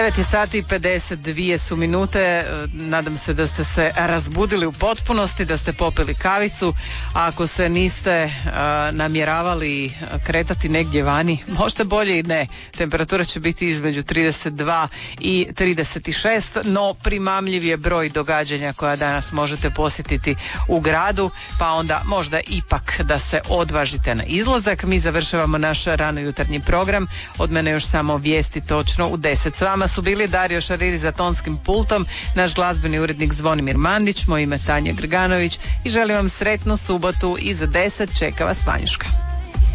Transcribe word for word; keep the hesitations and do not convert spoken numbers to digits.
devet je sati i pedeset dvije su minute. Nadam se da ste se razbudili u potpunosti, da ste popili kavicu. A ako se niste uh, namjeravali kretati negdje vani, možda bolje i ne. Temperatura će biti između trideset dva i trideset šest, no primamljiv je broj događanja koja danas možete posjetiti u gradu, pa onda možda ipak da se odvažite na izlazak. Mi završavamo naš rano jutarnji program. Od mene još samo vijesti točno u deset. S vama su bili Dario Šariri za tonskim pultom, naš glazbeni urednik Zvonimir Mandić, moje ime Tanja Grganović i želim vam sretnu subotu i za deset čeka vas Vanjuška.